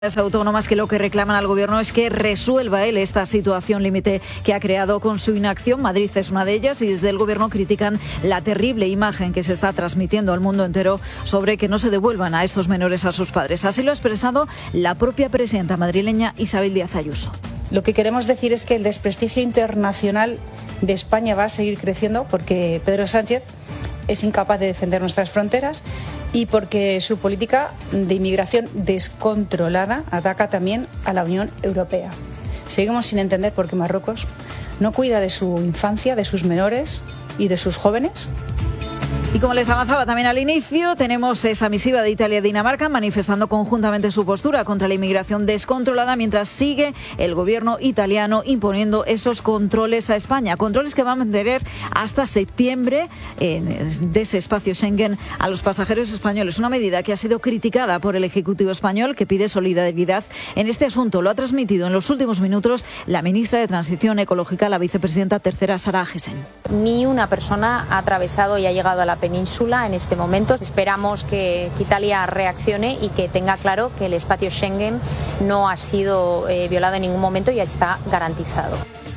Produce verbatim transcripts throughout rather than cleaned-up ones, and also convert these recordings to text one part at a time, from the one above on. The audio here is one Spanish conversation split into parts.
Las autónomas que lo que reclaman al gobierno es que resuelva él esta situación límite que ha creado con su inacción. Madrid es una de ellas y desde el gobierno critican la terrible imagen que se está transmitiendo al mundo entero sobre que no se devuelvan a estos menores a sus padres. Así lo ha expresado la propia presidenta madrileña Isabel Díaz Ayuso. Lo que queremos decir es que el desprestigio internacional de España va a seguir creciendo porque Pedro Sánchez es incapaz de defender nuestras fronteras y porque su política de inmigración descontrolada ataca también a la Unión Europea. Seguimos sin entender por qué Marruecos no cuida de su infancia, de sus menores y de sus jóvenes. Y como les avanzaba también al inicio, tenemos esa misiva de Italia y Dinamarca manifestando conjuntamente su postura contra la inmigración descontrolada, mientras sigue el gobierno italiano imponiendo esos controles a España. Controles que van a mantener hasta septiembre en, de ese espacio Schengen a los pasajeros españoles. Una medida que ha sido criticada por el Ejecutivo español, que pide solidaridad en este asunto. Lo ha transmitido en los últimos minutos la ministra de Transición Ecológica, la vicepresidenta tercera, Sara Agesen. Ni una persona ha atravesado y ha llegado a la península en este momento. Esperamos que, que Italia reaccione y que tenga claro que el espacio Schengen no ha sido eh, violado en ningún momento y está garantizado.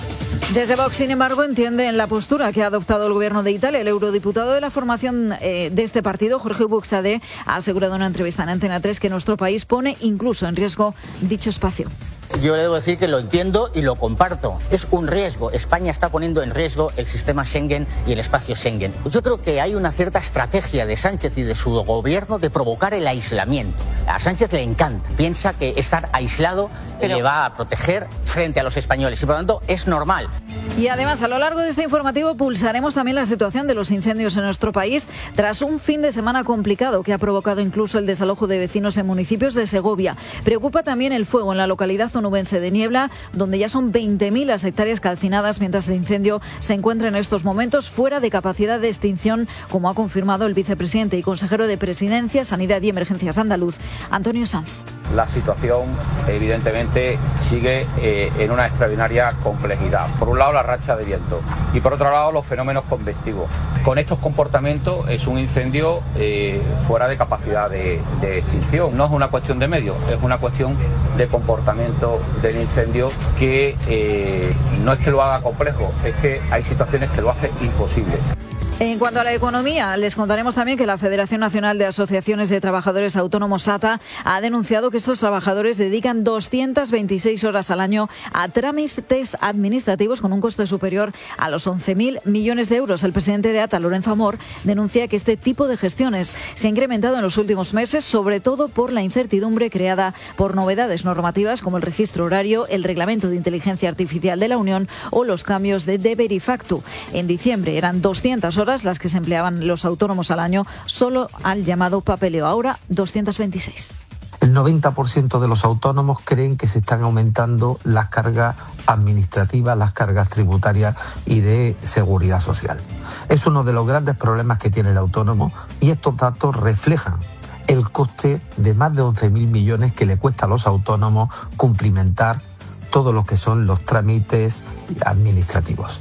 Desde Vox, sin embargo, entienden la postura que ha adoptado el gobierno de Italia. El eurodiputado de la formación eh, de este partido, Jorge Buxadé, ha asegurado en una entrevista en Antena tres que nuestro país pone incluso en riesgo dicho espacio. Yo le debo decir que lo entiendo y lo comparto. Es un riesgo. España está poniendo en riesgo el sistema Schengen y el espacio Schengen. Yo creo que hay una cierta estrategia de Sánchez y de su gobierno de provocar el aislamiento. A Sánchez le encanta. Piensa que estar aislado Pero... le va a proteger frente a los españoles y por lo tanto es normal. Y además, a lo largo de este informativo pulsaremos también la situación de los incendios en nuestro país tras un fin de semana complicado que ha provocado incluso el desalojo de vecinos en municipios de Segovia. Preocupa también el fuego en la localidad onubense de Niebla, donde ya son veinte mil las hectáreas calcinadas, mientras el incendio se encuentra en estos momentos fuera de capacidad de extinción, como ha confirmado el vicepresidente y consejero de Presidencia, Sanidad y Emergencias andaluz, Antonio Sanz. La situación, evidentemente, sigue eh, en una extraordinaria complejidad. Por un lado, la racha de viento y por otro lado, los fenómenos convectivos. Con estos comportamientos es un incendio eh, fuera de capacidad de, de extinción. No es una cuestión de medios, es una cuestión de comportamiento del incendio que eh, no es que lo haga complejo, es que hay situaciones que lo hacen imposible. En cuanto a la economía, les contaremos también que la Federación Nacional de Asociaciones de Trabajadores Autónomos, A T A, ha denunciado que estos trabajadores dedican doscientas veintiséis horas al año a trámites administrativos con un coste superior a los once mil millones de euros. El presidente de A T A, Lorenzo Amor, denuncia que este tipo de gestiones se ha incrementado en los últimos meses, sobre todo por la incertidumbre creada por novedades normativas como el registro horario, el reglamento de inteligencia artificial de la Unión o los cambios de deber y facto. En diciembre eran doscientas horas las que se empleaban los autónomos al año solo al llamado papeleo, ahora doscientas veintiséis. El noventa por ciento de los autónomos creen que se están aumentando las cargas administrativas, las cargas tributarias y de seguridad social. Es uno de los grandes problemas que tiene el autónomo y estos datos reflejan el coste de más de once mil millones que le cuesta a los autónomos cumplimentar todo lo que son los trámites administrativos.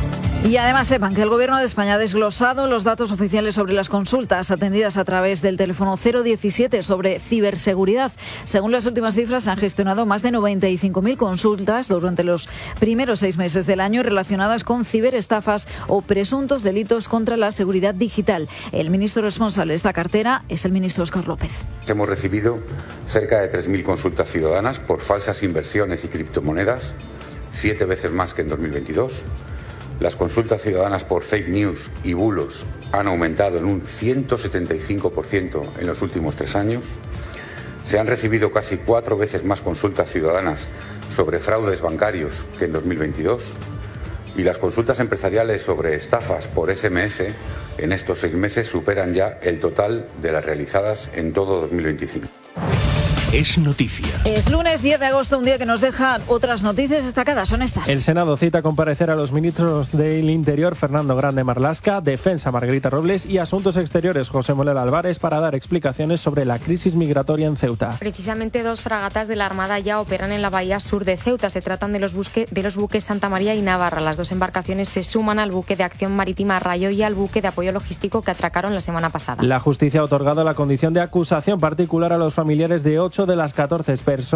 Y además sepan que el Gobierno de España ha desglosado los datos oficiales sobre las consultas atendidas a través del teléfono cero diecisiete sobre ciberseguridad. Según las últimas cifras, se han gestionado más de noventa y cinco mil consultas durante los primeros seis meses del año relacionadas con ciberestafas o presuntos delitos contra la seguridad digital. El ministro responsable de esta cartera es el ministro Óscar López. Hemos recibido cerca de tres mil consultas ciudadanas por falsas inversiones y criptomonedas, siete veces más que en dos mil veintidós. Las consultas ciudadanas por fake news y bulos han aumentado en un ciento setenta y cinco por ciento en los últimos tres años. Se han recibido casi cuatro veces más consultas ciudadanas sobre fraudes bancarios que en dos mil veintidós. Y las consultas empresariales sobre estafas por ese eme ese en estos seis meses superan ya el total de las realizadas en todo dos mil veinticinco. Es noticia. Es lunes diez de agosto, un día que nos deja otras noticias destacadas. Son estas. El Senado cita a comparecer a los ministros del Interior, Fernando Grande Marlaska, Defensa, Margarita Robles, y Asuntos Exteriores, José Manuel Álvarez, para dar explicaciones sobre la crisis migratoria en Ceuta. Precisamente dos fragatas de la Armada ya operan en la bahía sur de Ceuta. Se tratan de los, busque, de los buques Santa María y Navarra. Las dos embarcaciones se suman al buque de acción marítima Rayo y al buque de apoyo logístico que atracaron la semana pasada. La justicia ha otorgado la condición de acusación particular a los familiares de ocho ocho de las catorce personas